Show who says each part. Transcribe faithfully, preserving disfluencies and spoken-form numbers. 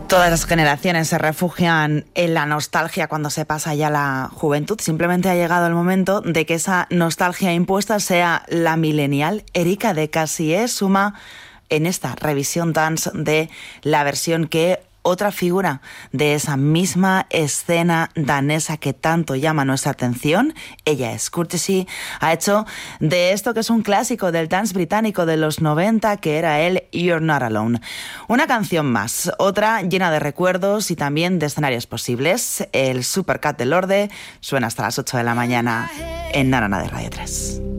Speaker 1: Todas las generaciones se refugian en la nostalgia cuando se pasa ya la juventud. Simplemente ha llegado el momento de que esa nostalgia impuesta sea la millennial. Erika de Casier suma en esta revisión dance de la versión que otra figura de esa misma escena danesa que tanto llama nuestra atención, ella es Courtesy, ha hecho de esto que es un clásico del dance británico de los noventa, que era el You're Not Alone. Una canción más, otra llena de recuerdos y también de escenarios posibles. El Supercat de Lorde suena hasta las ocho de la mañana en Narana de Radio tres.